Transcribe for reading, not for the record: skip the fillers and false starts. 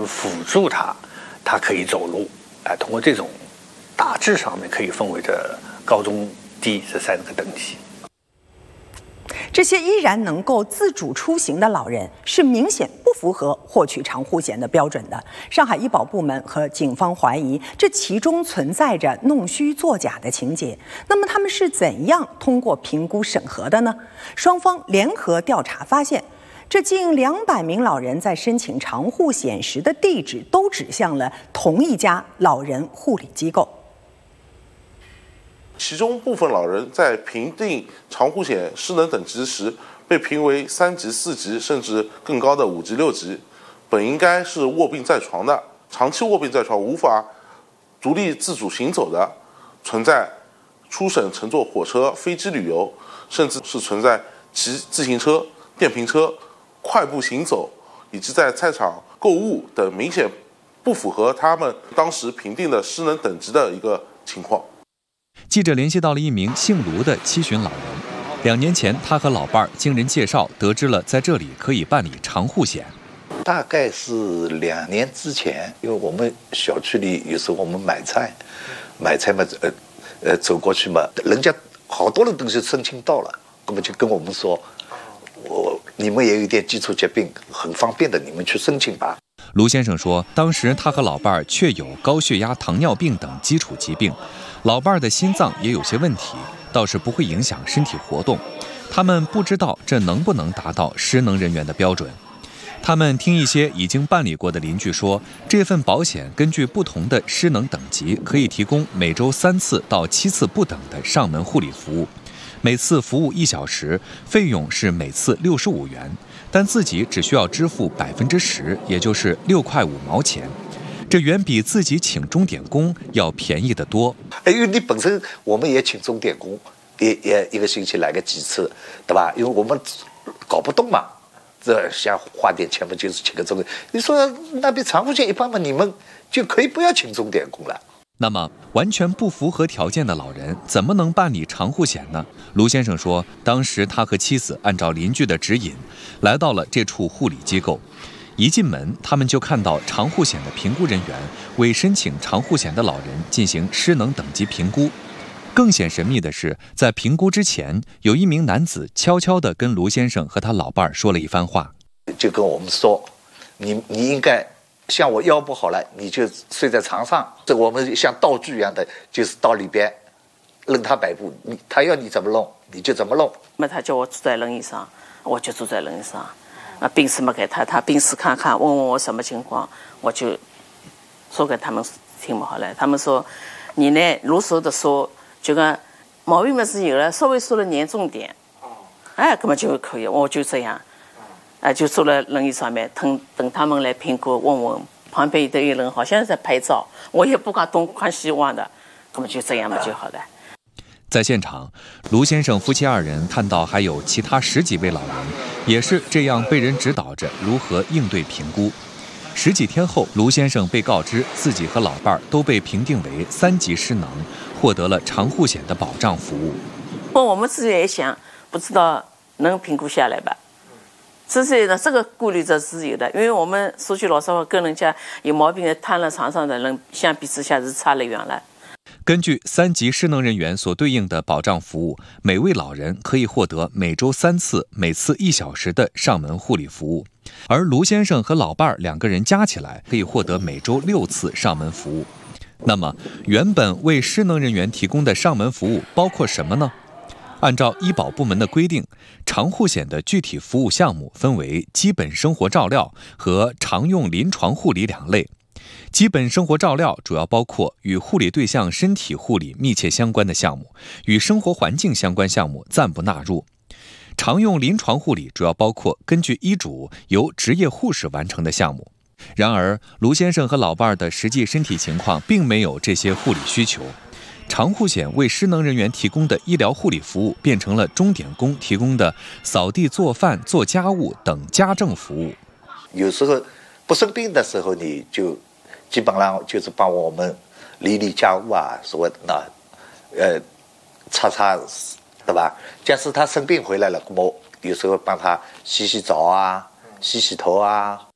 辅助他可以走路。通过这种大致上面可以分为这高中低这3个等级。 这些依然能够自主出行的老人是明显不符合获取长护险的标准的。上海医保部门和警方怀疑这其中存在着弄虚作假的情节。那么他们是怎样通过评估审核的呢？双方联合调查发现，这近200名老人在申请长护险时的地址都指向了同一家老人护理机构。 其中部分老人在评定长护险失能等级时，被评为3级、4级，甚至更高的5级、6级。本应该是卧病在床的，长期卧病在床，无法独立自主行走的，存在出省乘坐火车、飞机旅游，甚至是存在骑自行车、电瓶车、快步行走，以及在菜场购物等明显不符合他们当时评定的失能等级的一个情况。 记者联系到了一名姓卢的七旬老人，2年前他和老伴儿经人介绍得知了在这里可以办理长护险。 大概是2年之前，因为我们小区里有时候我们买菜嘛，走过去嘛，人家好多人都是申请到了，那么就跟我们说，你们也有一点基础疾病，很方便的，你们去申请吧。 卢先生说，当时他和老伴儿确有高血压、糖尿病等基础疾病，老伴儿的心脏也有些问题，倒是不会影响身体活动。他们不知道这能不能达到失能人员的标准。他们听一些已经办理过的邻居说，这份保险根据不同的失能等级，可以提供每周3次到7次不等的上门护理服务，每次服务1小时，费用是每次65元，但自己只需要支付10%，也就是6块5毛钱。这远比自己请钟点工要便宜得多。 因为你本身我们也请钟点工，也1个星期来个几次，对吧？因为我们搞不动嘛，这想花点钱嘛，就是请个钟点。你说那边长护险一般嘛，你们就可以不要请钟点工了。 那么完全不符合条件的老人怎么能办理长护险呢？卢先生说，当时他和妻子按照邻居的指引来到了这处护理机构，一进门他们就看到长护险的评估人员为申请长护险的老人进行失能等级评估。更显神秘的是，在评估之前，有一名男子悄悄地跟卢先生和他老伴儿说了一番话， 就跟我们说，你应该像我腰不好了，你就睡在床上，这我们像道具一样的，就是到里边任他摆布，他要你怎么弄你就怎么弄。 那他叫我坐在轮椅上，我就坐在轮椅上。病史没给他病史看看，问我什么情况，我就说给他们听嘛。好了，他们说你呢如实的说，就跟毛病嘛是有了，稍微说了严重点，根本就可以，我就这样，就坐在轮椅上面，等他们来评估，问我旁边的一个人好像在拍照，我也不敢东看西望的，根本就这样嘛就好了。 在现场，卢先生夫妻2人看到还有其他10几位老人，也是这样被人指导着如何应对评估。10几天后，卢先生被告知自己和老伴儿都被评定为3级失能，获得了长护险的保障服务。 我们自己也想，不知道能评估下来吧？之所以呢，这个顾虑这是有的，因为我们说句老实话，跟人家有毛病的瘫在床上的人相比之下是差了远了。 根据3级失能人员所对应的保障服务，每位老人可以获得每周3次，每次1小时的上门护理服务，而卢先生和老伴儿2个人加起来可以获得每周6次上门服务。那么，原本为失能人员提供的上门服务包括什么呢？按照医保部门的规定，长护险的具体服务项目分为基本生活照料和常用临床护理2类。基本生活照料主要包括与护理对象身体护理密切相关的项目，与生活环境相关项目暂不纳入。常用临床护理主要包括根据医嘱由执业护士完成的项目。然而，卢先生和老伴儿的实际身体情况并没有这些护理需求。长护险为失能人员提供的医疗护理服务变成了钟点工提供的扫地、做饭、做家务等家政服务。 有时候不生病的时候，你就基本上就是帮我们理家务啊，所谓擦，对吧？假使他生病回来了，我有时候帮他洗澡啊、洗头啊。